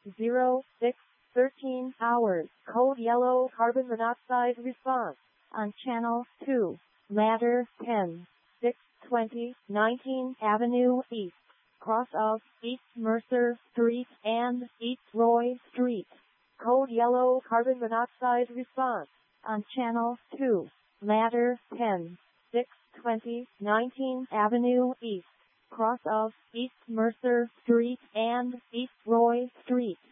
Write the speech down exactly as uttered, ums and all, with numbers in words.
zero six thirteen hours. Code yellow carbon monoxide response. On channel two. Ladder ten. six twenty nineteenth Avenue East. Cross of East Mercer Street and East Roy Street. Code yellow carbon monoxide response. On channel two. Ladder ten. six twenty nineteenth Avenue East. Cross of East Mercer Street and East Roy Street.